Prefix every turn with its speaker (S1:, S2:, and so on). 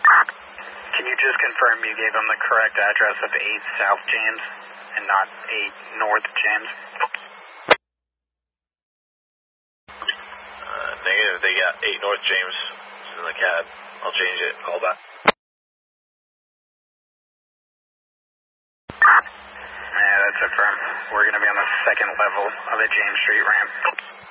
S1: Can you just confirm you gave them the correct address of 8 South James and not 8 North James?
S2: Negative, they got 8 North James in the cab. I'll change it. Call back.
S1: Yeah, that's affirmed. We're going to be on the second level of the James Street ramp.